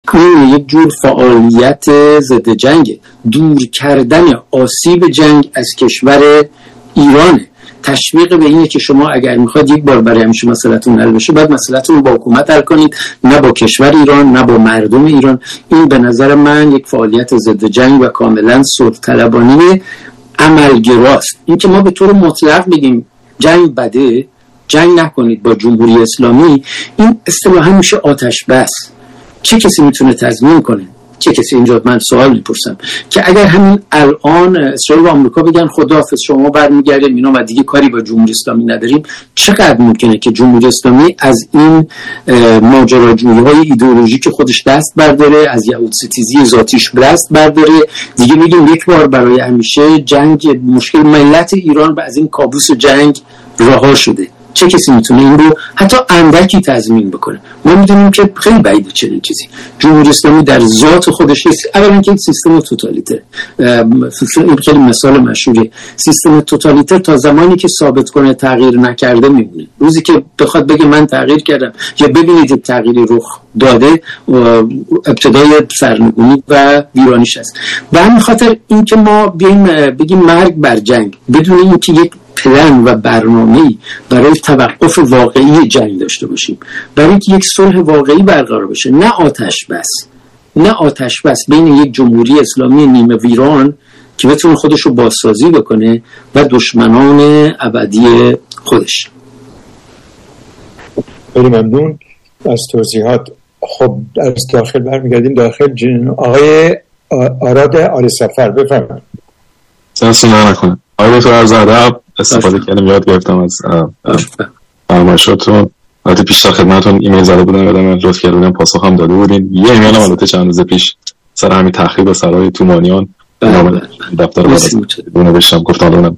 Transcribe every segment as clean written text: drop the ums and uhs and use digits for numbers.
این یک جور فعالیت ضد جنگ، دور کردن آسیب جنگ از کشور ایرانه. تشویق به اینه که شما اگر میخواد یک بار برای همیشه مسئله‌تون حل بشه، باید مسئله‌تون رو با حکومت حل کنید، نه با کشور ایران، نه با مردم ایران. این به نظر من یک فعالیت ضد جنگ و کاملا صلح طلبانه عملگراست. این که ما به طور مطلق بگیم جنگ بده، جنگ نکنید با جمهوری اسلامی، این اصطلاحاً میشه آتش بس. چه کسی میتونه تضمین کنه؟ چه کسی؟ اینجا من سوال میپرسم که اگر همین الان اسرائیل و آمریکا بگن خداحافظ شما برمیگردیم اینا و دیگه کاری با جمهوری اسلامی نداریم، چقدر ممکنه که جمهوری اسلامی از این ماجراجویی‌های ایدئولوژیک خودش دست برداره، از یهود ستیزی ذاتیش دست برداره، دیگه بگیم یک بار برای همیشه جنگ مشکل ملت ایران و از این کابوس جنگ رها شده؟ چه کسی میتونه این رو حتی اندکی تضمین بکنه؟ ما میدونیم که خیلی بعیده چنین چیزی. جمهوری اسلامی در ذات خودش نیست. اولا که یک سیستم توتالیته، این خیلی مثال مشهوره. سیستم توتالیته تا زمانی که ثابت کنه تغییر نکرده میمونه. روزی که بخواد بگه من تغییر کردم یا ببینید تغییری رخ داده، ابتدای سرنگونی و ویرانیش است. به همین خاطر این که ما بگیم مرگ بر جنگ بدون اینکه یک پلن و برنامه‌ای برای توقف واقعی جنگ داشته باشیم، برای اینکه یک صلح واقعی برقرار بشه، نه آتش بس بین یک جمهوری اسلامی نیمه ویران که بتونه خودش رو بازسازی بکنه و دشمنان ابدی خودش. خیلی ممنون از توضیحات. خب از داخل برمیگردیم داخل. آقای آراد آل سفر بفرمایید. سلام علیکم. آقای دکتر عرض استفاده کردم، یاد گرفتم از فرمایشاتون. البته پیشتر خدمتتون ایمیل زده بودم، یادم لطف کردین پاسخ هم داده بودین. یه ایمیل هم البته چند روز پیش سر همین تخریب سرای تومانیان دفتر بالا نوشتم، گفتم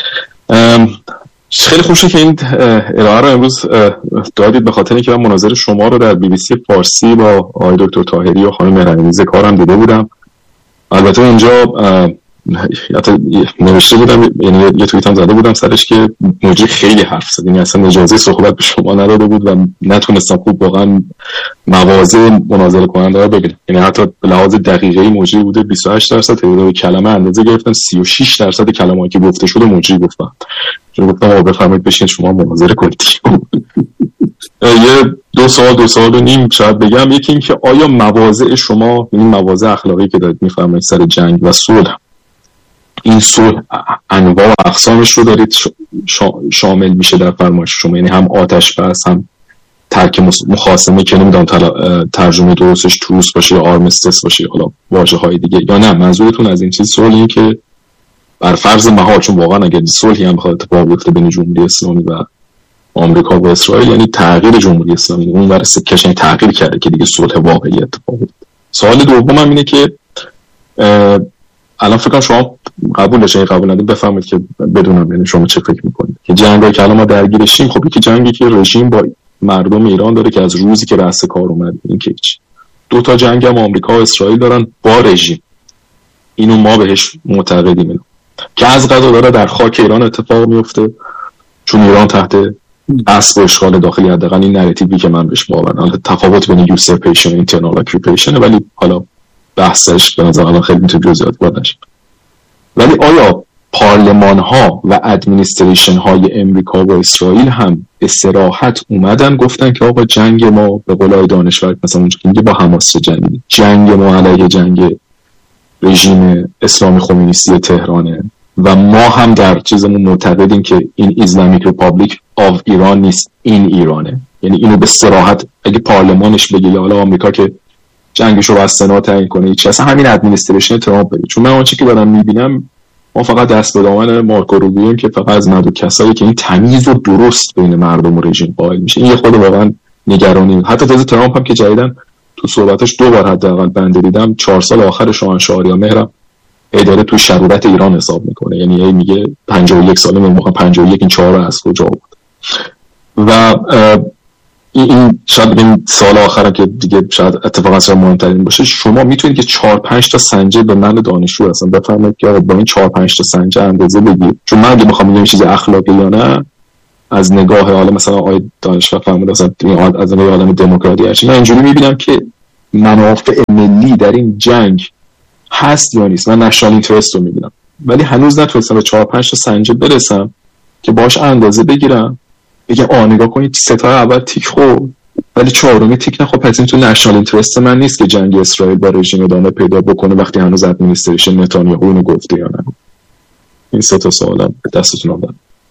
خیلی خوب شد که این ارائه رو امروز دادید، به خاطر اینکه من مناظره شما رو در BBC فارسی با آقای دکتر طاهری و خانم مهرانی‌نیز کارم دیده بودم. البته اونجا نوشته بودم، یعنی یه توییت هم زده بودم سرش که مجری خیلی حرف زد، یعنی اصلا اجازه صحبت به شما نداده بود و نتونستم خوب واقعا مواضع مناظره کننده رو بگیرم. یعنی حتی به لحاظ دقیقه‌ای مجری بوده 28% تعداد کلمه اندازه گرفتن، 36% کلمه‌ای که گفته شده مجری گفتم. چون گفتم بفرمایید بشین شما مناظره کنید. یه دو سوال و نیم شاید بگم. یکی این که آیا مواضع شما، یعنی مواضع اخلاقی که دارید میفرمایید سر جنگ و صلح، این صلح انواع و اقسامش رو دارید شامل میشه در فرمایش شما؟ یعنی هم آتش بس، هم ترک مخاصمه که نمیدونم ترجمه درستش توس باشه یا آرمستس باشه، حالا واژه های دیگه، یا نه منظورتون از این چیز صلحی که بر فرض محال، چون واقعا اگر صلحی هم بخواد اتفاق بیفته بین جمهوری اسلامی و آمریکا و اسرائیل، یعنی تغییر جمهوری اسلامی اون ور سکش تغییر کرده که دیگه صلح واقعی اتفاق بیفته. سوال دومم اینه که الان فکر کنم شما قبول ندید بفهمید که بدونم یعنی شما چه فکر میکنید که جنگی که الان ما درگیرشیم، خب یکی جنگی که رژیم با مردم ایران داره که از روزی که رأس کار اومد، این که هیچ. دو تا جنگ هم آمریکا و اسرائیل دارن با رژیم، اینو ما بهش معتقدیم که از قضا داره در خاک ایران اتفاق میفته، چون ایران تحت اسب و اشغال داخلی، حداقل این نراتیوی که من بهش باورم. تفاوت بین یوسرپیشن و اینترنال اکوپیشن، ولی حالا بحثش به نظر من خیلی میتونه جزئیات وارد نشه. ولی آیا پارلمان ها و ادمنستریشن های امریکا و اسرائیل هم به صراحت اومدن گفتن که آقا جنگ ما به قولای دانشور مثلا اونجا که با حماس جنگ ما علیه جنگ رژیم اسلامی خمینیستی تهرانه و ما هم در چیزمون معتقدیم که این اسلامیک ریپابلیک آف ایران نیست، این ایرانه. یعنی اینو به صراحت اگه پارلمانش بگه یا حالا آمریکا که جنگش رو با سنا تعیین کنه، هیچ اصلا همین ادمنستریشن ترامپ بگه. چون من آنچه که دارم میبینم، ما فقط دست به دامن مارکو روبیویم که فقط از معدود کسایی که این تمیز و درست بین مردم و رژیم قائل میشه. این یه خود واقعا نگرانی. حتی تازه ترامپ هم که جدیدن تو صحبتش دو بار حداقل بنده دیدم 4 سال آخر شاهنشاه آریامهر اداره تو شرورت ایران حساب میکنه. یعنی هی میگه 51 ساله، من موقع 51 این 4 از کجا بود. و این شاید این سال آخرم که دیگه شاید اتفاقا اصلا مهمترین باشه، شما میتونید که 4-5 تا سنجه به من دانشجو هستم بفرمایید که با این 4-5 تا سنجه اندازه بگید. چون من اگه میخوام بگم چیز اخلاقی یا نه، از نگاه حالا مثلا آقای دانشور فرمود اصلا از نگاه عالم دموکراسی هرچی، من اینجوری میبینم که منافع ملی در این جنگ هست یا نیست. من نشنال اینترست رو میبینم، ولی هنوز نتونستم به 4-5 تا سنجه برسم که باش اندازه بگیرم بگم نگاه کنید 3 تا اول تیک خورد ولی 4می تیک نخورد، پس این تو نشنال اینترست من نیست که جنگ اسرائیل با رژیم ادامه پیدا بکنه وقتی هنوز ادمنستریشن نتانیاهو اینو گفته یا نه. این 3 تا سوالم دستتون آوردم.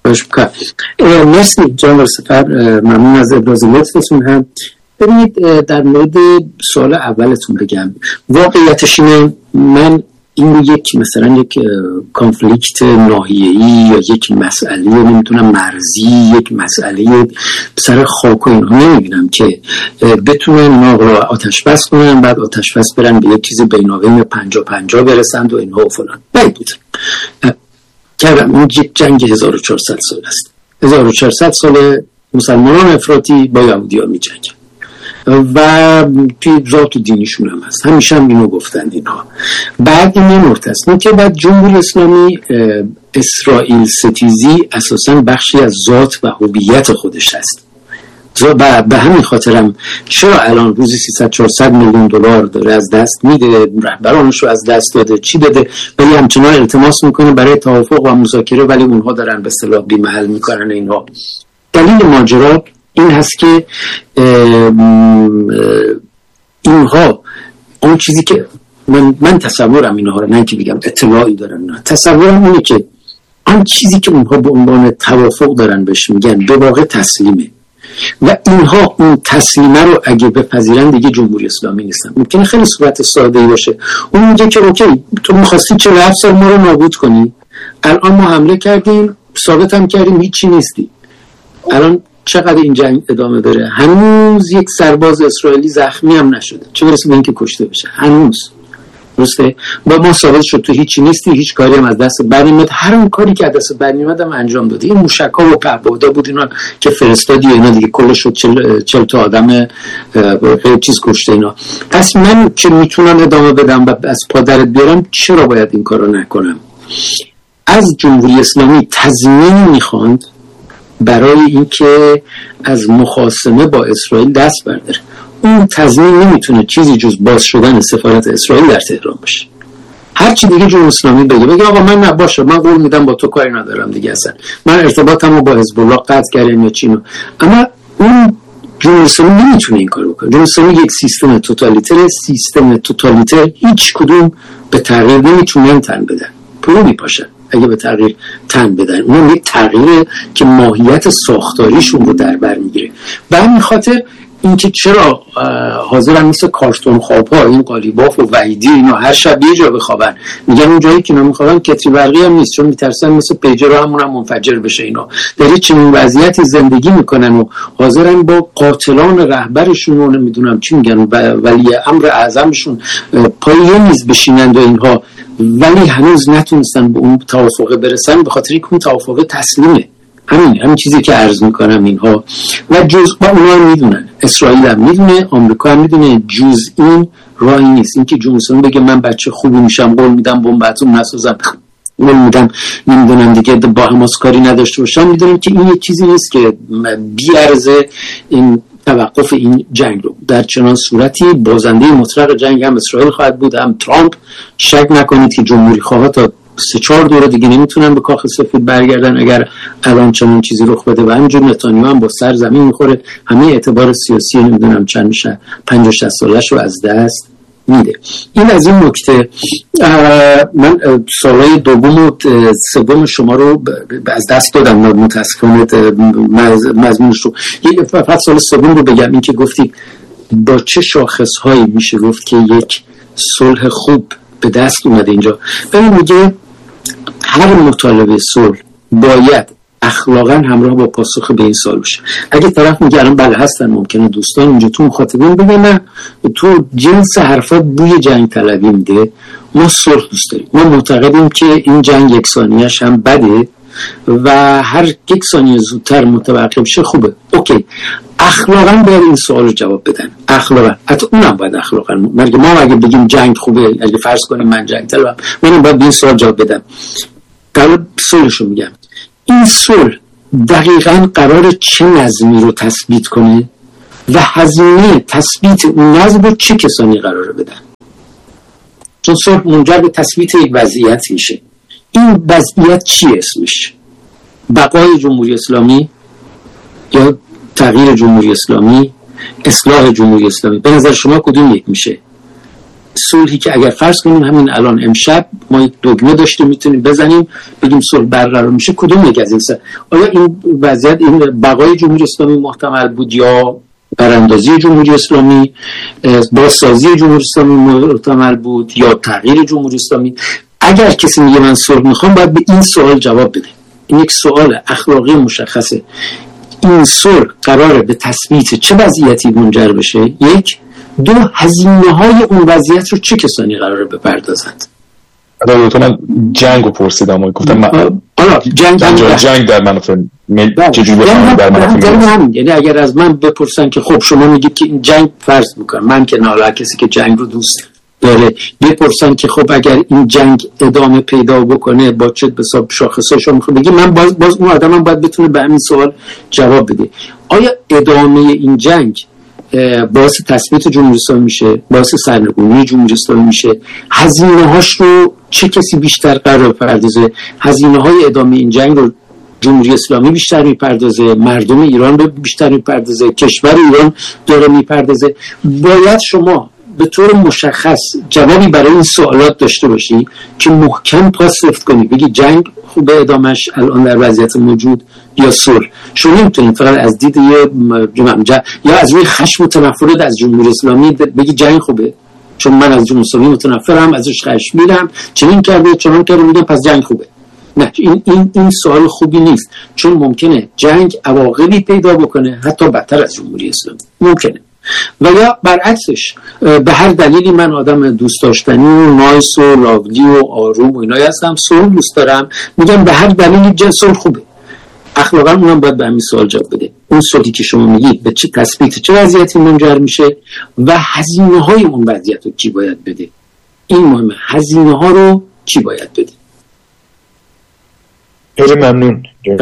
مرسی جناب سفر، ممنون از ابراز لطفتون. هم ببینید در مورد سوال اولتون بگم، واقعیتش اینه من این یک مثلا یک کانفلیکت ناحیه‌ای یا یک مسئله نمیتونم مرزی، یک مسئله سر خاک و اینها نمیبینم که بتونن ما رو آتش بس کنن، بعد آتش بس برن به یک چیز بینابین 50-50 برسند و اینها و فلان. باید کردم این یک جنگ 1400 سال است. 1400 سال مسلمانان افراطی با یهودی ها می جنگن و توی ذات دینیشون هم هست، همیشه هم اینو گفتند اینها. بعد این مرتضی که بعد جمهوری اسلامی اسرائیل ستیزی اساساً بخشی از ذات و هویت خودش هست. به همین خاطرم چرا الان روزی 300-400 میلیون دلار داره از دست میده، رهبرانش رو از دست داده، چی داده، ولی همچنان التماس میکنه برای توافق و مذاکره، ولی اونها دارن به اصطلاح بی‌محل میکنن اینها. دلیل ماجرا این هست که اینها اون چیزی که من تصورم اینها رو، نه که بگم اطلاعی دارم، نه تصورم اینه که آن چیزی که اونها به عنوان توافق دارن بهش میگن به واقع تسلیمه و اینها اون تسلیمه رو اگه بپذیرن دیگه جمهوری اسلامی نیستن. ممکنه خیلی صورت ساده‌ای باشه، اون میگه که اوکی تو می‌خواستی 47 سال ما رو نابود کنی، الان ما حمله کردیم، ثابت هم کردیم هیچی نیستی، الان چقدر این جنگ ادامه بره هنوز یک سرباز اسرائیلی زخمی هم نشده، چه برسه به اینکه کشته بشه هنوز. درسته؟ با ما ثابت شد تو هیچی نیستی، هیچ کاری هم از دست برنمیاد، هر اون کاری که از دست برنمیاد هم انجام دادی. این موشک‌ها و پهپادا بود اینا که فرستادی، اینا دیگه کلش شد 40 تا آدم چیز کشته اینا. پس من که میتونم ادامه بدم و از پادرت بیارم، چرا باید این کارو نکنم؟ از جمهوری اسلامی تضمین میخواند برای اینکه از مخاصمه با اسرائیل دست برداره. اون تضمین نمیتونه چیزی جز باز شدن سفارت اسرائیل در تهران باشه. هر چی دیگه جمهوری اسلامی بگه آقا من نباشه، من قول میدم با تو کاری ندارم دیگه، اصلا من ارتباطمو با حزب الله قطع کردم یا چینو، اما اون جمهوری اسلامی نمیتونه این کارو بکنه. جمهوری اسلامی یک سیستم توتالیتر هیچ کدوم به تغییر نمیتونن تن بدن، پرو میپاشن اگه به تغییر تن بدن. اون یک تغییر که ماهیت ساختاریشون رو در بر میگیره. به همین خاطر اینکه چرا حاضرن مثل کارتون خواب‌ها این قالیباف و وحیدی اینا هر شب یه جا بخوابن، میگن اون جایی که اینا میخوابن کتری برقی هم نیست، چون میترسن مثل پیجر همون هم منفجر بشه. اینا در چنین وضعیتی زندگی میکنن و حاضرن با قاتلان رهبرشون رو نمیدونم چی میگن ولی امر اعظمشون پای یه میز بشینند و اینها، ولی هنوز نتونستن به اون توافق برسن به خاطر اینکه اون توافق تسلیمه. همین چیزی که عرض میکنم اینها و جزء اونها میدونن، اسرائیل هم میدونه، آمریکا هم میدونه، جز این راهی نیست. این که جمهوری اسلامی بگه من بچه خوبی میشم، قول میدم بمب اتم نسازم، قول میدم نمیدونم دیگه با حماس کاری نداشته باشم، میدونیم که این یک چیزی نیست که بیارزه این توقف این جنگ رو. در چنان صورتی بازنده مطلق جنگ هم اسرائیل خواهد بود، هم ترامپ. شک نکنید که جمهوری خواهان تا 3-4 دوره دیگه نمیتونن به کاخ سفید برگردن اگر الان چنان چیزی رخ بده و همینجور نتانیاهو هم با سر زمین میخوره، همه اعتبار سیاسی نمیدونم چند میشه 50-60 سالش رو از دست میده. این از این نکته. من سوالای دوم و سوم شما رو از دست دادم متاسفانه مضمونش رو. فقط سوال سوم رو بگم، این که گفتی با چه شاخصهایی میشه گفت که یک صلح خوب به دست اومده اینجا. ببین میگه هر مطالبه صلح باید اخلاقا همراه با پاسخ به این سوال بشه. اگه طرف میگه الان بله هستن ممکنه دوستان اینجا تو مخاطبین بگن نه تو جنس حرفات بوی جنگ طلبی میده، ما صلح دوست داریم، ما معتقدیم که این جنگ یک ثانیه‌اش هم بده و هر یک ثانیه زودتر متوقف شه خوبه. اوکی، اخلاقا باید این سوال رو جواب بدن، اخلاقا حتی اونم باید اخلاقا ما اگه بگیم جنگ خوبه، اگه فرض کنیم من جنگ طلبم، منم باید این سوال جواب بدم. قرار صلحشو میگم، این صلح دقیقاً قرار چه نظمی رو تثبیت کنه؟ و هزینه تثبیت اون نظم رو چه کسانی قراره بدن؟ چون صلح منجر به تثبیت یک وضعیت میشه. این وضعیت چی اسمش؟ بقای جمهوری اسلامی یا تغییر جمهوری اسلامی، اصلاح جمهوری اسلامی؟ به نظر شما کدوم یک میشه؟ صلحی که اگر فرض کنیم همین الان امشب ما یک دگمه داشتیم میتونیم بزنیم بگیم صلح برقرار میشه، کدوم یک از این سه؟ آیا این وضعیت این بقای جمهوری اسلامی محتمل بود یا براندازی جمهوری اسلامی، بازسازی جمهوری اسلامی محتمل بود یا تغییر جمهوری اسلامی؟ اگر کسی میگه من صلح میخوام باید به این سوال جواب بده. این یک سوال اخلاقی مشخصه. این صلح قراره به تثبیت چه وضعیتی منجر بشه؟ یک. دو، هزینه های اون وضعیت رو چه کسانی قراره بپردازند؟ من جنگ رو پرسیدم و گفتم جنگ در منافع چجوری در منافع یعنی اگر از من بپرسن که خب شما میگید که این جنگ فرض میکنم من که نالا کسی که جنگ رو دوست داره بپرسن که خب اگر این جنگ ادامه پیدا بکنه با چه حساب شاخصش رو میخواد بگی، من باز اون آدمم باید بتونه به همین سوال جواب بده. آیا ادامه این جنگ باعث تثبیت جمهوری اسلامی میشه، باعث سرنگونی جمهوری اسلامی میشه؟ هزینه هاش رو چه کسی بیشتر قرار بپردازه؟ هزینه های ادامه این جنگ رو جمهوری اسلامی بیشتر میپردازه، مردم ایران بیشتر میپردازه، کشور ایران داره میپردازه؟ باید شما به طور مشخص جوابی برای این سوالات داشته باشی که محکم پاس رفت کنی، بگی جنگ خوبه ادامش الان در وضعیت موجود یا صلح. شما نمیتونید فقط از دید یا از روی خشم و تنفرت از جمهوری اسلامی بگی جنگ خوبه، چون من از جمهوری اسلامی متنفرم، ازش خشمگینم، چنین کرده چنان کرده میگم پس جنگ خوبه. نه، این سوال خوبی نیست، چون ممکنه جنگ عواقبی پیدا بکنه حتی بدتر از جمهوری اسلامی ممکنه. و یا برعکسش به هر دلیلی من آدم دوست داشتنی و نایس و لاولی و آروم و اینایی هستم، صلح دوست دارم، میگم به هر دلیلی صلح خوبه. اخلاقا اونم باید به همین سوال جواب بده. اون صلحی که شما میگید به چه تثبیت چه وضعیتی منجر میشه و هزینه های اون وضعیت رو کی باید بده؟ این مهمه، هزینه ها رو کی باید بده؟ خیلی ممنون.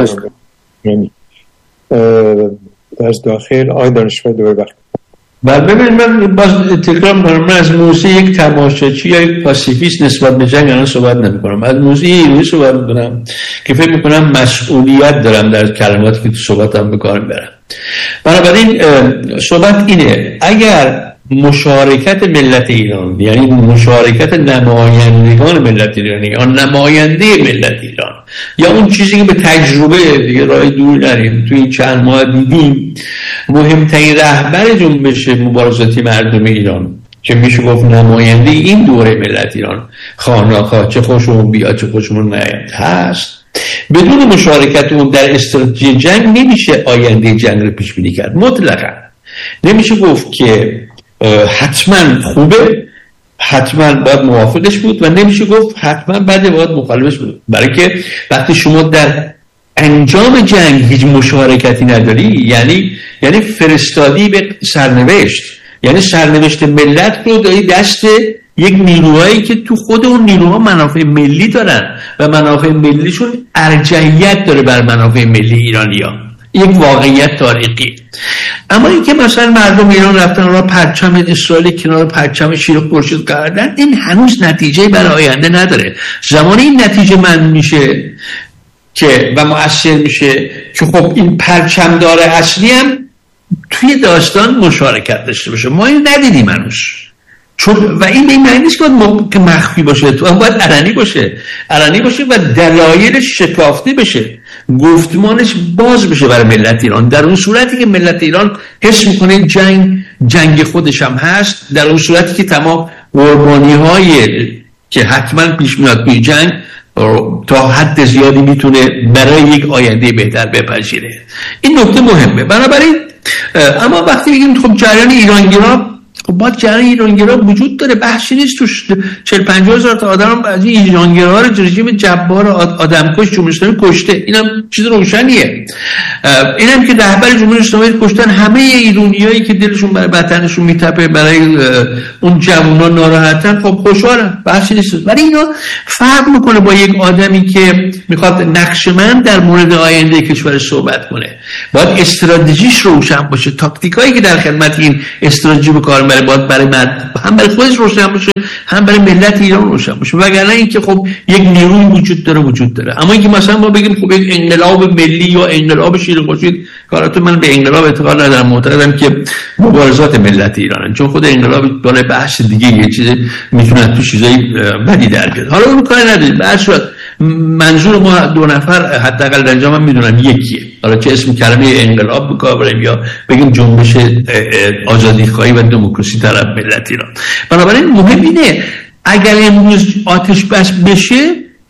از داخل آقای دانشمند دوباره وقت. ببینید من باز تکرار می‌کنم، من از موضوع یک تماشاچی یا یک پاسیفیست نسبت به جنگ الان صحبت نمی‌کنم، از موضوع ایرانی صحبت می‌کنم که فکر می‌کنم مسئولیت دارم در کلماتی که تو صحبتم به کار می‌برم. بنابراین صحبت اینه، اگر مشارکت ملت ایران، یعنی مشارکت نمایندگان ملت ایرانی یا نماینده ملت ایران یا اون چیزی که به تجربه دیگه راه دور نریم توی این چند ماه دیدیم، مهمترین رهبر جنبش مبارزاتی مردم ایران که میشه گفت نماینده این دوره ملت ایران، خاناخا چه خوشمون بیاد چه خوشمون نیاد هست، بدون مشارکت اون در استراتژی جنگ نمیشه آینده جنگ رو پیش بینی کرد. مطلقاً نمیشه گفت که حتما خوبه، حتما باید موافقش بود و نمیشه گفت حتما بده باید مخالفش بود، برای که وقتی شما در انجام جنگ هیچ مشارکتی نداری، یعنی فرستادی به سرنوشت، یعنی سرنوشت ملت رو داری دست یک نیروهایی که تو خود اون نیروها منافع ملی دارن و منافع ملیشون ارجحیت داره بر منافع ملی ایرانی‌ها، یک واقعیت تاریخی. اما اینکه مثلا مردم ایران رفتن را پرچم اسرائیل کنار پرچم شیر خورشید قرار دادن، این هنوز نتیجه برای آینده نداره. زمانی این نتیجه من میشه که و مؤثر میشه که خب این پرچم داره اصلی هم توی داستان مشارکت داشته باشه. ما این ندیدیم هنوز، چون و این معنی نیست که مخفی باشه، تو هم باید علنی باشه و دلایلش شکافته بشه، گفتمانش باز بشه برای ملت ایران. در اون صورتی که ملت ایران حس میکنه جنگ خودش هم هست، در اون صورتی که تمام قربانی‌های که حتما پیش میاد توی جنگ تا حد زیادی میتونه برای یک آینده بهتر بپذیره. این نکته مهمه. بنابراین اما وقتی میگیم خب جریان ایرانگرا خب باید جریان ایرانگرا وجود داره، بحثی نیست توش. 40-50 هزار تا آدم از این ایرانگرا رو رژیم جبار آدمکش جمهوری اسلامی کشته، اینم چیز روشنیه. اینم که رهبر جمهوری اسلامی کشتن، همه ایرانیایی که دلشون برای وطنشون میتپه، برای اون جوونا ناراحتن، خب خوشحالن، بحثی نیست. ولی اینا فرق میکنه با یک آدمی که میخواد نقشه‌مند در مورد آینده کشورش صحبت کنه. باید استراتژیش روشن باشه، تاکتیکایی که در خدمت این استراتژی به کار میبره باید برای هم برای خودش روشن باشه، هم برای ملت ایران روشن باشه. وگرنه اینکه خب یک نیروی وجود داره. اما اینکه مثلا ما بگیم خب یک انقلاب ملی یا انقلاب شیر خورشید، کارات من به انقلاب اعتقاد ندارم، معتقدم که مبارزات ملت ایرانن، چون خود انقلاب بالای بحث دیگه یه چیز میتونه تو چیزای بدی در بیاد. حالا اون کار نداریم، بحث شد. منظور ما دو نفر حداقل در اینجا من میدونم یکیه، حالا چه اسم کلمه انقلاب بکاریم یا بگیم جنبش آزادی خواهی و دموکراسی طلب ملت ایران. بنابراین مهم اینه اگر امروز آتش بس بشه،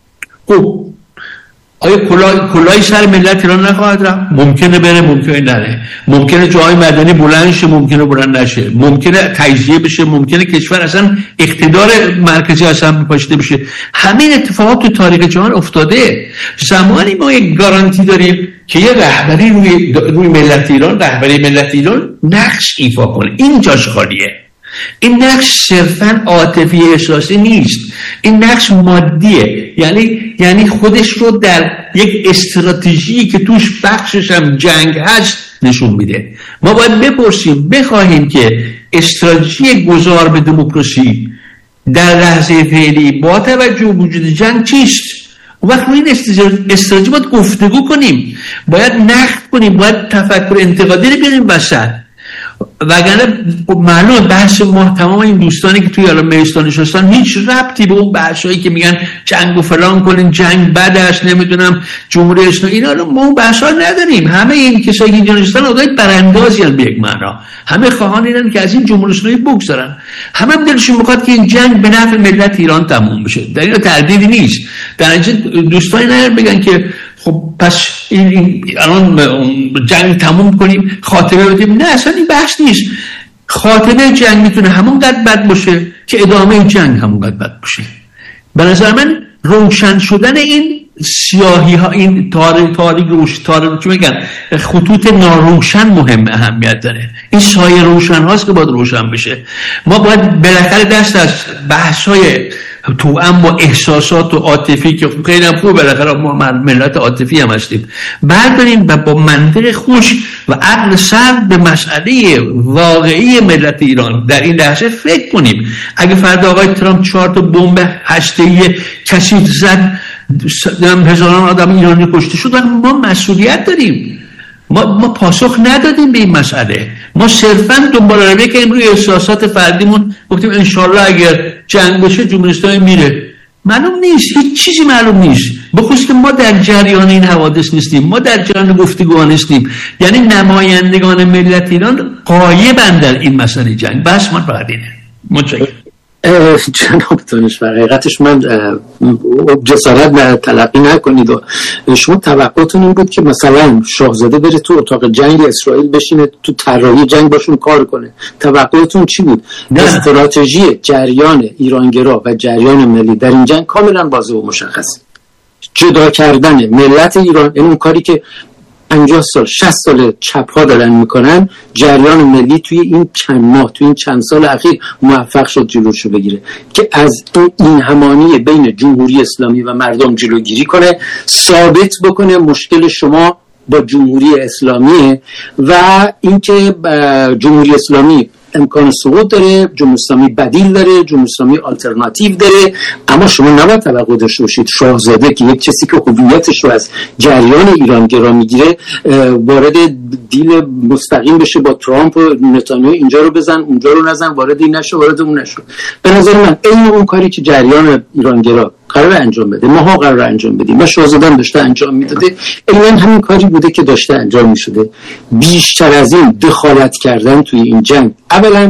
خب آیا کلاه سر ملت ایران نخواهد رفت؟ ممکنه بره، ممکنه نره. ممکنه جای مدنی بلند شه، ممکنه بلند نشه. ممکنه تجزیه بشه، ممکنه کشور اصلا اقتدار مرکزی اصلا بپاشته بشه. همین اتفاقات تو تاریخ جهان افتاده. زمانی ما یک گارانتی داریم که یه رهبری روی ملت ایران، رهبری ملت ایران نقش ایفا کنه. این جاش خالیه. این نقش صرفاً عاطفی احساسی نیست، این نقش مادیه. یعنی خودش رو در یک استراتژی که توش بخشش هم جنگ هست نشون میده. ما باید بپرسیم، بخواهیم که استراتژی گذار به دموکراسی در لحظه فعلی با توجه به وجود جنگ چیست؟ وقت این استراتژی باید گفتگو کنیم، باید نقد کنیم، باید تفکر انتقادی رو بیاریم وسط. وگرنه معلومه بحث ما تمام این دوستانی که توی الان مهستان نشستن هیچ ربطی به اون بحثایی که میگن جنگ و فلان کنین، جنگ بد است، نمیدونم جمهوری اسلامی، اینا رو ما اون بحثا نداریم. همه این کسایی که اینجا نشستن آدمای براندازی ان به یک معنا، همه خواهان اینن که از این جمهوری اسلامی بگذرن، همه دلشون میخواد که این جنگ به نفع ملت ایران تموم بشه. در این تردیدی نیست. در اینجا دوستانی نه بگن که خب پس این الان جنگ تموم کنیم خاتمه بدیم. نه، اصلا این بحث نیست. خاتمه جنگ میتونه همونقدر بد باشه که ادامه جنگ همونقدر بد باشه. به نظر من روشن شدن این سیاهی ها، این تاریک چی میگن، خطوط ناروشن مهم، اهمیت داره. این سایه روشن هاست که باید روشن بشه. ما باید بالاخره دست از بحث های توأم با احساسات و عاطفی که خیلی هم خوبه، بالاخره ما ملت عاطفی هم هستیم، برداریم و با منطق خوش و عقل سرد به مسئله واقعی ملت ایران در این لحظه فکر کنیم. اگه فردا آقای ترامپ 4 تا بمب هسته‌ای کثیف زد، هزاران آدم ایرانی کشته شد، ما مسئولیت داریم. ما پاسخ ندادیم به این مسئله. ما صرفاً دنبال روی که امروز احساسات فردیمون گفتیم انشالله اگر جنگ بشه جمهوری اسلامی میره. معلوم نیست، هیچ چیزی معلوم نیست. بخصوص که ما در جریان این حوادث نیستیم، ما در جریان گفتگوها نیستیم. یعنی نمایندگان ملت ایران غایبن در این مسئله جنگ. بس من فقط اینه. متشکرم. جناب دانشور، حقیقتش من جسارت تلقی نکنید و شما توقعتون این بود که مثلا شاهزاده بره تو اتاق جنگ اسرائیل بشینه تو طراحی جنگ باشون کار کنه. توقعتون چی بود؟ استراتژی جریان ایرانگرا و جریان ملی در این جنگ کاملا واضح و مشخص. جدا کردن ملت ایران، این اون کاری که 50 سال 60 سال چپ ها دارن میکنن، جریان ملی توی این چند ماه، توی این چند سال اخیر موفق شد جلوشو بگیره که از این همانی بین جمهوری اسلامی و مردم جلوگیری کنه، ثابت بکنه مشکل شما با جمهوری اسلامیه و اینکه جمهوری اسلامی امکان سقوط داره، جمهوری اسلامی بدیل داره، جمهوری اسلامی آلترناتیو داره. اما شما نباید توقع داشته باشید شاهزاده که یک کسی که هویتش رو از جریان ایرانگرا میگیره وارد دیل مستقیم بشه با ترامپ و نتانیاهو، اینجا رو بزن اونجا رو نزن، وارد این نشو وارد اون نشو. به نظر من این اون کاری که جریان ایرانگرا قرار انجام بده، ماها قرار انجام بدیم و شاهزاده داشته انجام میداده، این همین کاری بوده که داشته انجام میشده. بیشتر از این دخالت کردن توی این جنگ اولا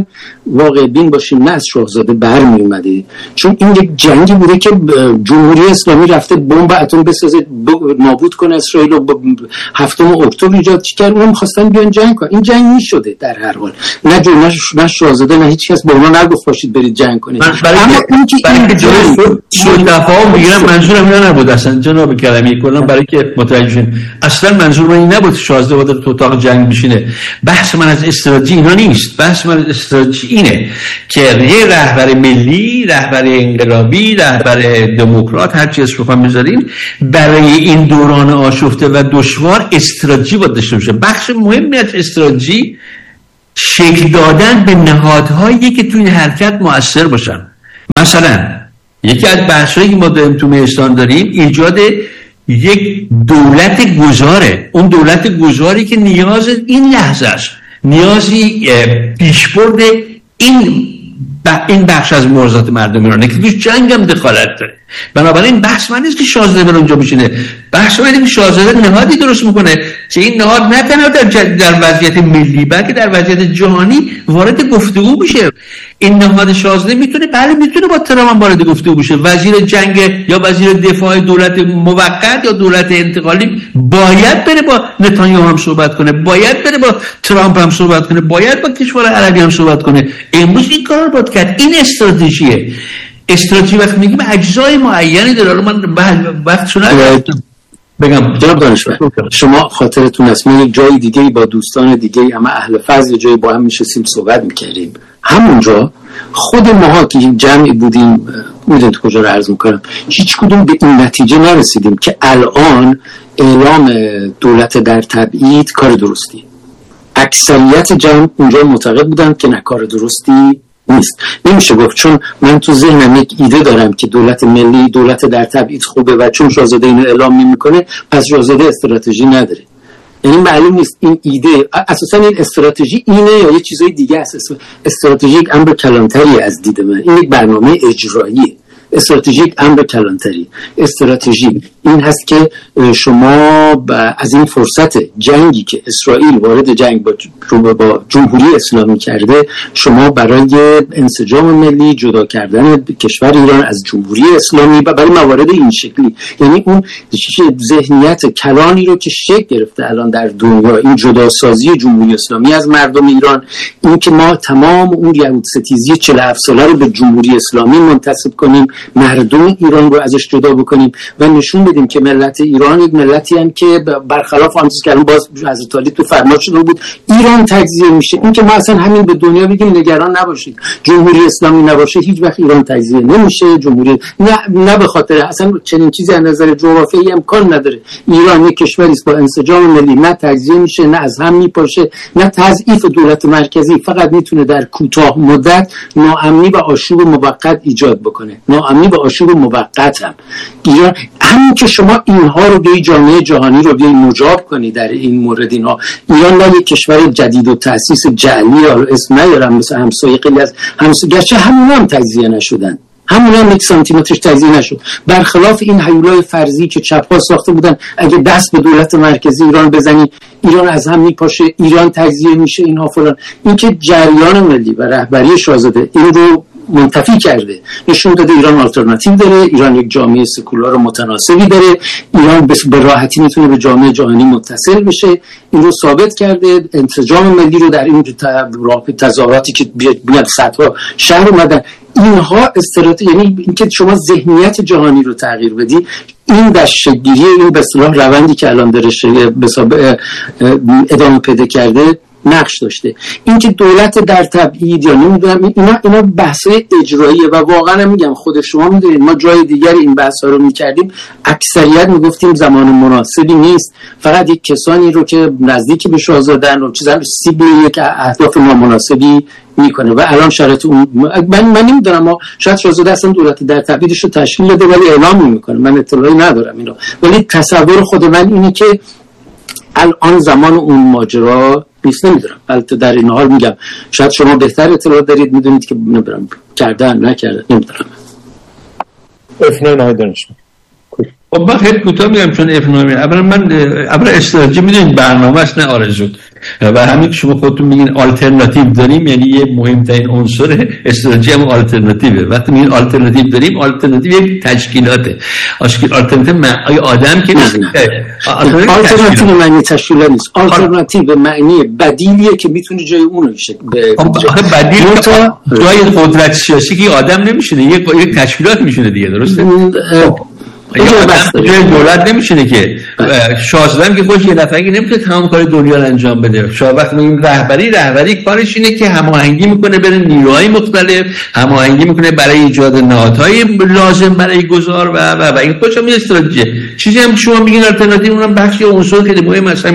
واقع بین باشیم نه از شاهزاده برمی اومده، چون این یک جنگی بوده که جمهوری اسلامی رفته بمب اتم بسازه نابود کنه اسرائیل رو 7 اکتبر ایجاد کرد، اونم می‌خواستن بیان جنگ کنن. این جنگ میشده در هر حال، نه شاهزاده نه هیچ کس به ما نگفت باشید برید جنگ کنید. اما این که این جای دفاع میگیرم منظورم اینا نبود اصلا جناب کلمی، کلا برای که متوجه شین اصلا منظور من این نبود شاهزاده بود تو اتاق جنگ بشینه. بحث من از استراتژی اینا نیست، بحث من از استراتژی اینه که یه رهبر ملی، رهبر انقلابی، رهبر دموکرات، هر چی اسمش رو بذارین، برای این دوران آشفته و دشوار استراتژی باید داشته باشه. بخش مهمی از استراتژی شکل دادن به نهادهایی که تو این حرکت مؤثر باشن. مثلا یکی از بحثایی که ما تو مهستان داریم ایجاد یک دولت گذاره، اون دولت گذاری که نیاز این لحظه است، نیازی پیشبرد این بخش از موضوعات مردم ایرانه که توش جنگ هم دخالت داره. بنابراین بحث من نیست که شاهزاده بر اونجا بشینه، بحث من اینه که شاهزاده نهادی درست میکنه که این نهاد نه تنها در وضعیت ملی بلکه در وضعیت جهانی وارد گفتگو بشه. این نهاد شاهزاده میتونه با ترامپ هم وارد گفتگو بشه. وزیر جنگ یا وزیر دفاع دولت موقت یا دولت انتقالی باید بره با نتانیاهو هم صحبت کنه، باید بره با ترامپ هم صحبت کنه، باید با کشور عربی هم صحبت کنه. امروز این کار رو باید کرد. این استراتژیه. استراتژی وقتی میگیم اجزای معینی داره. من وقت شده بگم جناب دانشور، شما خاطرتون هست ما یک جای دیگه با دوستان دیگه اما اهل فضل جایی با هم میشستیم صحبت میکردیم، همونجا خود ماها که یک جمعی بودیم، میدونید کجا رو عرض میکنم، هیچ کدوم به این نتیجه نرسیدیم که الان اعلام دولت در تبعید کار درستی. اکثریت جمع اونجا معتقد بودن که نه، کار درستی نیست. نمیشه گفت چون من تو ذهنم یک ایده دارم که دولت ملی، دولت در تبعید خوبه و چون شاهزاده اینو اعلام نمیکنه پس شاهزاده استراتژی نداره. یعنی معلوم نیست این ایده اساسا این استراتژی اینه یا یه چیزای دیگه است. استراتژی یک امر کلانتری از دید من، این یک برنامه اجراییه. استراتژیک امر کلانتری. استراتژی این هست که شما از این فرصت جنگی که اسرائیل وارد جنگ با جمهوری اسلامی کرده، شما برای انسجام ملی، جدا کردن کشور ایران از جمهوری اسلامی و برای موارد این شکلی، یعنی اون ذهنیت کلانی رو که شکل گرفته الان در دنیا، این جداسازی جمهوری اسلامی از مردم ایران، این که ما تمام اون یهود ستیزی 47 ساله رو به جمهوری اسلامی منتسب کنیم، مردم ایران رو ازش جدا بکنیم و نشون بدیم که ملت ایران یک ملتی هم که برخلاف آنچه که الان باز حضرت علی تو فرمان شده بود ایران تجزیه میشه. این که ما اصلا همین به دنیا بگیم نگران نباشید، جمهوری اسلامی نباشه هیچ وقت ایران تجزیه نمیشه. جمهوری نه به خاطر اصلا چنین چیزی از نظر جغرافیایی امکان نداره. ایران یک کشوری است با انسجام ملی، نه تجزیه میشه، نه از هم میپاشه، نه تضعیف دولت مرکزی. فقط میتونه در کوتاه مدت ناامنی و آشوب موقت ایجاد بکنه. ناامنی و آشوب موقت هم ایران، همین که شما اینها رو به جامعه جهانی رو به مجاب کنی در این مورد، اینا ایران نه یک کشور جدید و تأسیس جعلی یا اسم نیارم مثل همسایه خیلی از گرچه همون هم تجزیه نشدن، همون هم 1 سانتیمترش تجزیه نشد، برخلاف این هیولای فرضی که چپ‌ها ساخته بودن اگه دست به دولت مرکزی ایران بزنی ایران از هم میپاشه، ایران تجزیه میشه، اینها فلان. این که جریان ملی و رهبری شاهزاده این رو منتفی کرده، نشون داده ایران آلترناتیو داره، ایران یک جامعه سکولار و متناسبی داره، ایران به راحتی میتونه به جامعه جهانی متصل بشه. این رو ثابت کرده. انسجام ملی رو در این تظاهراتی که بیاد صدها شهر اومدن، اینها استراتژی، یعنی اینکه شما ذهنیت جهانی رو تغییر بدی، این در شکل‌گیری این به اصطلاح روندی که الان داره ادامه پیدا کرده نقش داشته. اینکه دولت در تبعید یا نمیدونم اینا بحث‌های اجراییه و واقعا میگم خود شما میدونید ما جای دیگری این بحث‌ها رو میکردیم، اکثریت میگفتیم زمان مناسبی نیست، فقط یک کسانی رو که نزدیک به شاهزاده‌اند و چیزا سیبل یک اهداف نامناسبی میکنه و الان شرط اون من نمیدونم، ما شاید شاهزاده اصلا دولت در تبعیدش رو تشکیل داده ولی اعلام نمیکنه، من اطلاعی ندارم اینو، ولی تصور خود من اینه که الان زمان اون ماجرا نیست. نمیدونم، البته در این حال میگم شاید شما بهتر اطلاع دارید، میدونید که نمیدونم کردن نکردن، نمیدونم. افنان های دانشمند خب من خیلی کوتاه میگم چون افنامی اولا استراتژی میدونید برنامه است نه آرزو و همین که شما خودتون میگین آلترناتیو داریم یعنی یه مهمترین عنصر استراتژی هم آلترناتیوه. وقتی میگین آلترناتیو داریم آلترناتیو یک تشکیلاته آلترناتیو معنی آدم که آلترناتیو معنی تشکیلات نیست. آلترناتیو معنی بدیلیه که میتونه جای اون بشه. بدیل جای قدرت سیاسی که آدم نمیشه یک تشکیلات میشه دیگه درسته؟ جای دولت نمیشونه که شاهزاده که خوش یه دفعه نمیتونه تمام کار دنیا رو انجام بده. شما وقتی میگیم رهبری کارش اینه که هماهنگی میکنه بین نیروهای مختلف، هماهنگی میکنه برای ایجاد نهادهای لازم برای گذار و این خودش هم استراتژی. چیزی هم شما میگین آلترناتیو اونم بخشی عنصر خیلی مهم است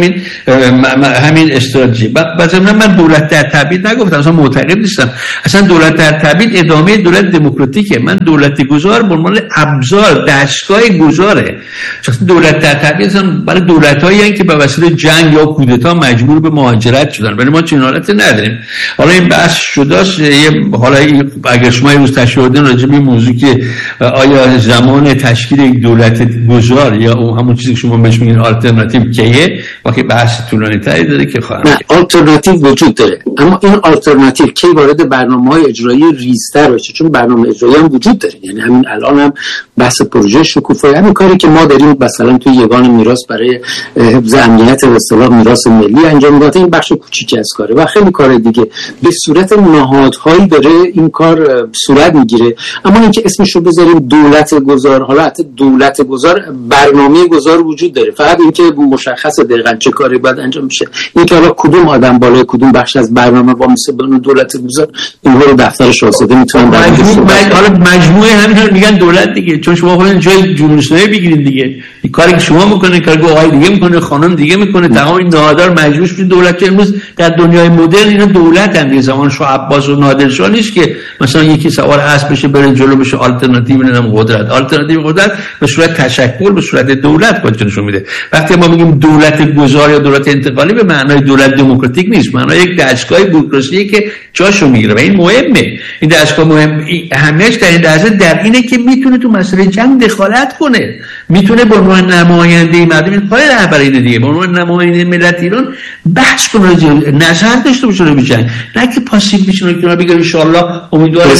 همین استراتژی. مثلا من دولت در تبعید نگفتم، اصلا معتقد نیستم. اصلا دولت در تبعید ادامه دولت دموکراتیکه. من دولت گذار به عنوان ابزار دستگاه گذاره. چون دولت در تبعید برای دولتایی هستند که به وسیله جنگ یا کودتا مجبور به مهاجرت شدن، ولی ما چنین حالتی نداریم. حالا این بحث شداست. حالا اگر شما امروز تشریح راجع به این موضوع که آیا زمان تشکیل یک دولت گذار یا همون چیزی که شما بهش میگین آلترناتیو کیه، واقعا بحث طولانی تری داره که نه آلترناتیو وجود داره، اما این آلترناتیو کی وارد برنامه‌های اجرایی ریزتر بشه، چون برنامه اجرایی هم وجود داره. یعنی همین الان هم بحث پروژه شکوفایی، همین کاری که ما داریم مثلا توی یگان میراث برای حفظ امنیت و اصطلاح میراث ملی انجام میده، این بخش کوچیکی از کاره و خیلی کار دیگه به صورت نهادهایی داره این کار صورت میگیره. اما اینکه اسمش رو بذاریم دولت گذار، حالا حتی دولت گذار برنامه گذار وجود داره، فقط اینکه مشخصه دقیقاً چه کاری باید انجام بشه. اینکه حالا کدوم آدم بالای کدوم بخش از برنامه با مثلا دولت گذار اینو رو دفتر شاهزاده میتونن حالا مجموعه همین میگن دولت دیگه، چون شما خودتون جای جمهوری اسلامی بگیرید دیگه. این کاری که شما میکنه، کاری که آقای دیگه میکنه، خانم دیگه میکنه، تمام این نهادار مجبور شده دولت. که امروز در دنیای مدرن اینا دولت هم دیگه، زمان شاه عباس و نادر شاه نیست که مثلا یکی سوار اسب بشه بره جلو بشه آلترناتیو نمیدونم قدرت. آلترناتیو قدرت به صورت تشکل به صورت دولت خودشون میده. وقتی ما میگیم دولت گذار یا دولت انتقالی به معنای دولت دموکراتیک نیست، معنای یک دستگاه بوروکراسی که جاشو میگیره و این مهمه. این دستگاه مهم همش در این لحظه در اینه که میتونه تو مسئله جنگ دخالت کنه، میتونه به عنوان نماینده مردم کار رهبری دیگه، به عنوان نماینده ملت ایران بحث کنه، نظر داشته باشه رو میشن، نه که پاسیو بشینه که بگه ان شاء الله امیدوارم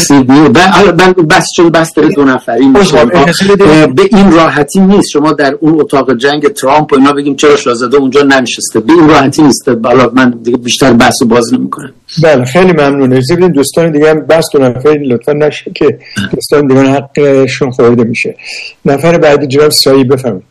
بس چون بس داره دو نفری میشه. به این راحتی نیست شما در اون اتاق جنگ ترامپ و اینا بگیم چرا شاهزاده اونجا ننشسته، به این راحتی نیست. بالا من دیگه بیشتر بحثو باز نمیکنم. بله خیلی ممنونه. ببین دوستان دیگه هم بس دو نفری لطفا نشه که دوستان دیگه حقشون خورده میشه. نفر بعدی جناب سایی بفرمایید.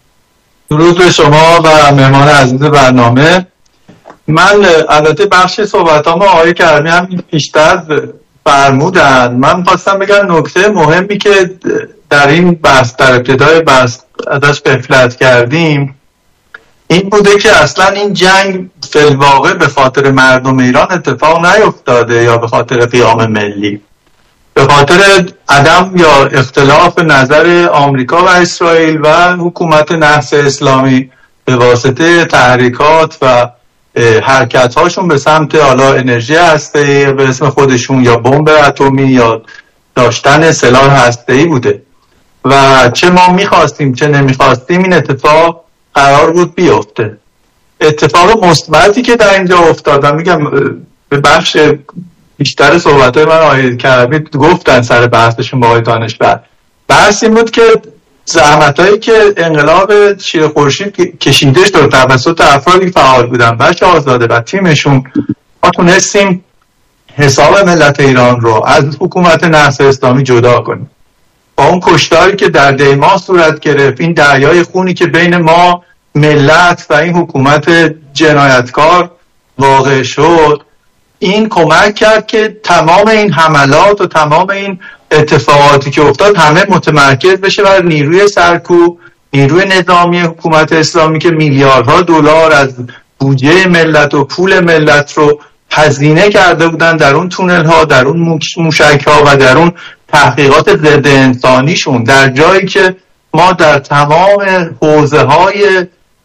درود به شما و مهمان عزیز برنامه. من البته بخش صحبتام آقای کرمی هم بیشتر فرمودن. من خواستم بگم نکته مهمی که در این بحث در ابتدای بحث ازش غفلت کردیم این بوده که اصلا این جنگ فی الواقع به خاطر مردم ایران اتفاق نیفتاده یا به خاطر قیام ملی، به خاطر عدم یا اختلاف نظر آمریکا و اسرائیل و حکومت نهضت اسلامی به واسطه تحریکات و حرکت هاشون به سمت حالا انرژی هسته‌ای به اسم خودشون یا بمب اتمی یا داشتن سلاح هسته‌ای بوده و چه ما میخواستیم چه نمیخواستیم این اتفاق قرار بود بیفته. اتفاق مثبتی که در اینجا افتاد، میگم به بخش بیشتر صحبت‌های من آقای کرمی گفتن سر بحثشون با آقای دانشور، بحث این بود که زحمتایی که انقلاب شیر خورشید کشیده شد توسط افرادی فعال بودن و شاهزاده و تیمشون، ما تونستیم حساب ملت ایران رو از حکومت نهضت اسلامی جدا کنیم. با اون کشتاری که در دیما صورت گرفت، این دریای خونی که بین ما ملت و این حکومت جنایتکار واقع شد، این کمک کرد که تمام این حملات و تمام این اتفاقاتی که افتاد همه متمرکز بشه بر نیروی سرکوب، نیروی نظامی حکومت اسلامی که میلیاردها دلار از بودجه ملت و پول ملت رو هزینه کرده بودن در اون تونل ها، در اون موشک ها و در اون تحقیقات ضد انسانیشون، در جایی که ما در تمام حوزه های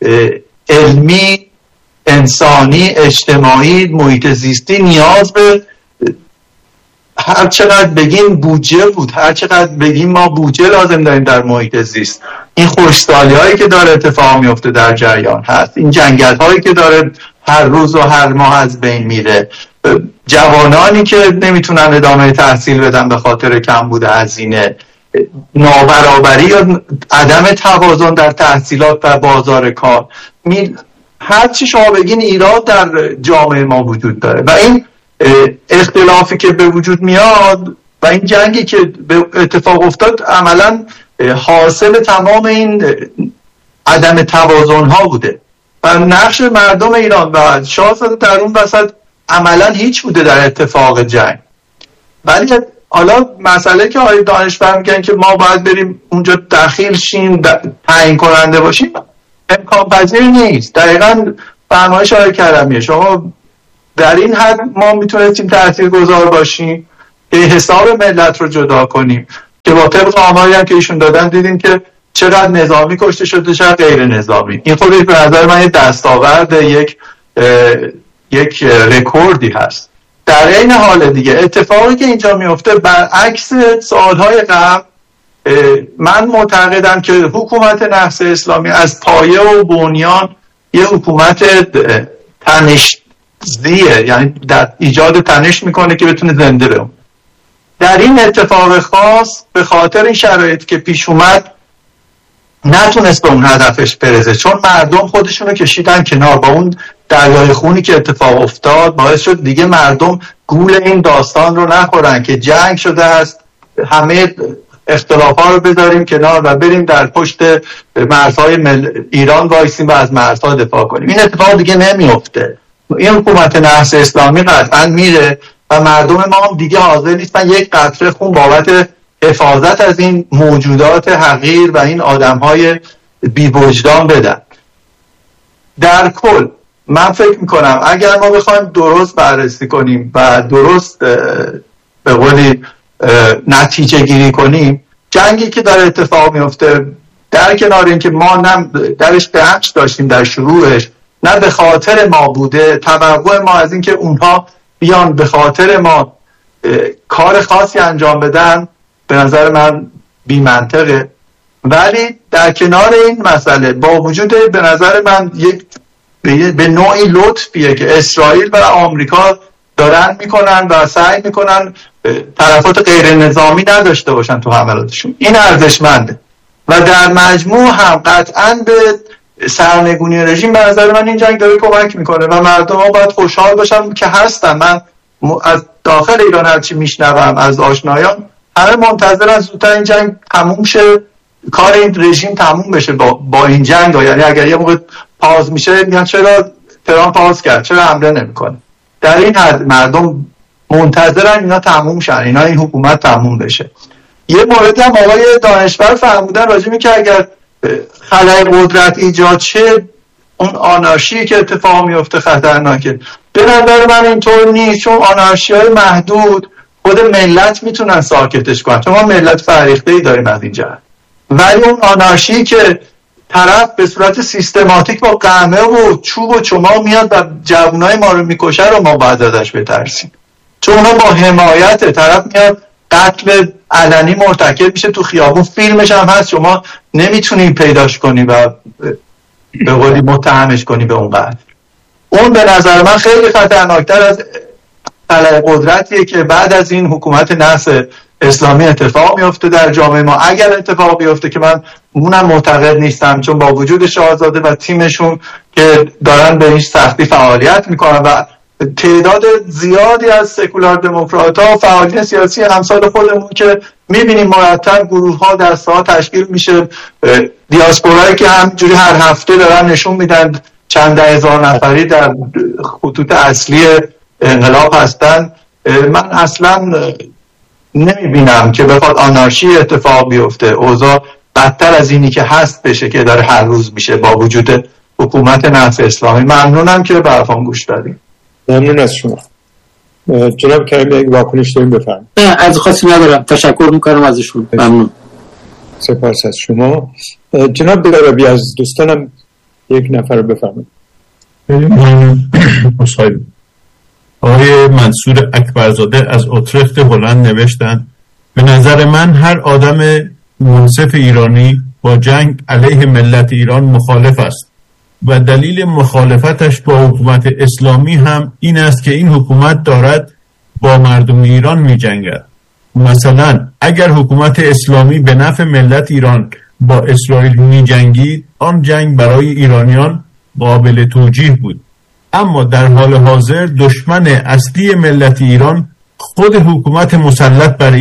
علمی، انسانی، اجتماعی، محیط زیستی نیاز به هر چقدر بگیم بودجه بود، هر چقدر بگیم ما بودجه لازم داریم در محیط زیست، این خشکسالی هایی که داره اتفاق میفته در جریان هست، این جنگل هایی که داره هر روز و هر ماه از بین میره، جوانانی که نمیتونن ادامه تحصیل بدن به خاطر کمبود هزینه، نابرابری یا عدم توازن در تحصیلات و بازار کار، هر چی شما بگین ایراد در جامعه ما وجود داره و این اختلافی که به وجود میاد و این جنگی که به اتفاق افتاد عملا حاصل تمام این عدم توازن ها بوده و نقش مردم ایران و شاهزاده در اون وسط عملا هیچ بوده در اتفاق جنگ. ولی حالا مسئله که آقای دانشور میگن که ما باید بریم اونجا دخیل شیم، تعیین کننده باشیم، امکان پذیر نیست. دقیقاً فرمایش آقای کرمیه، شما در این حد ما میتونستیم تاثیرگذار باشیم که حساب ملت رو جدا کنیم که با طبق آماری هم که ایشون دادن دیدیم که چقدر نظامی کشته شده چقدر غیر نظامی. این خودش به نظر من یک دستاورد، یک رکوردی هست. در این حال دیگه اتفاقی که اینجا میفته برعکس سالهای قبل، من معتقدم که حکومت نهضت اسلامی از پایه و بنیان یه حکومت تنش‌زیه، یعنی در ایجاد تنش میکنه که بتونه زنده بمونه. در این اتفاق خاص به خاطر این شرایط که پیش اومد نتونست به اون هدفش برسه، چون مردم خودشونو کشیدن کنار. با اون دریای خونی که اتفاق افتاد باعث شد دیگه مردم گول این داستان رو نخورن که جنگ شده است، همه اختلافا رو بذاریم کنار و بریم در پشت مرزهای ایران وایسیم و از مرزها دفاع کنیم. این اتفاق دیگه نمیفته. این حکومت نهضت اسلامی قطعا میره و مردم ما هم دیگه حاضر نیستن یک قطره خون بابت حفاظت از این موجودات حقیر و این آدمهای بی وجدان بدن. در کل من فکر میکنم اگر ما بخوایم درست بررسی کنیم و درست به قولی نتیجه گیری کنیم، جنگی که داره اتفاق میفته در کنار این که ما نه درش نقش داشتیم در شروعش، نه به خاطر ما بوده، توقع ما از این که اونها بیان به خاطر ما کار خاصی انجام بدن به نظر من بی منطقه. ولی در کنار این مسئله با وجود به نظر من یک به نوعی لطفیه که اسرائیل و آمریکا دارن میکنن و سعی میکنن طرفات غیر نظامی نداشته باشن تو حملاتشون، این ارزشمنده و در مجموع هم قطعا به سرنگونی رژیم به نظر من این جنگ داره کمک میکنه و مردم ها باید خوشحال باشن که هستن. من از داخل ایران هرچی میشنوم از آشنایان همه منتظرن زودتر این جنگ تموم شه، کار این رژیم تموم بشه با این جنگ ها. یعنی اگر یه موقع پاز میشه میگن چرا ترامپ پاز کرد، چرا حمله نمیکنه. در این حد مردم منتظرن اینا تموم شن، اینا این حکومت تموم بشه. یه مورد هم آقای دانشور فرمودن راجع که اگر خلای قدرت ایجاد شه اون آنارشی که اتفاق میفته خطرناکه. به نظر من اینطور نیست، چون آنارشی های محدود خود ملت میتونن ساکتش کنن، چون ما ملت فریخته‌ای داریم از این جهت. ولی اون آنارشی که طرف به صورت سیستماتیک با قمه و چوب و چماق میاد و جوانای ما رو میکشه رو ما باید ازش بترسیم، چون اونا با حمایت طرف میاد قتل علنی مرتکب میشه تو خیابون، فیلمش هم هست، شما نمیتونی پیداش کنی و به قولی متهمش کنی به اون قتل. اون به نظر من خیلی خطرناکتر از خلای قدرتیه که بعد از این حکومت نهضت اسلامی اتفاق میفته در جامعه ما. اگر اتفاق بیفته که من اونم معتقد نیستم، چون با وجود شاهزاده و تیمشون که دارن به این سختی فعالیت میکنن و تعداد زیادی از سکولار دموکرات‌ها و فعالین سیاسی امثال خودمون که میبینیم مرتب گروه‌ها دسته‌ها تشکیل میشه، دیاسپورایی که همینجوری هر هفته دارن نشون میدن چند ده هزار نفری در خطوط اصلی انقلاب هستن. من اصلا نمیبینم که بخواد آنارشی اتفاق بیفته، اوضاع بدتر از اینی که هست بشه که داره هر روز میشه با وجود حکومت نهضت اسلامی. ممنونم که به حرفام گوش دادیم. ممنون از شما. جناب کریمی اگه واکنش داریم بفرمایید. نه از خاصی ندارم، تشکر میکنم ازشون. ممنون. سپاس از شما. جناب دلاربی از دوستانم یک نفر رو بفرمایید. آقای منصور اکبرزاده از اوترخت هلند نوشتن به نظر من هر آدم منصف ایرانی با جنگ علیه ملت ایران مخالف است و دلیل مخالفتش با حکومت اسلامی هم این است که این حکومت دارد با مردم ایران می جنگد. مثلا اگر حکومت اسلامی به نفع ملت ایران با اسرائیل می جنگید، آن جنگ برای ایرانیان قابل توجیه بود. اما در حال حاضر دشمن اصلی ملت ایران خود حکومت مسلط بر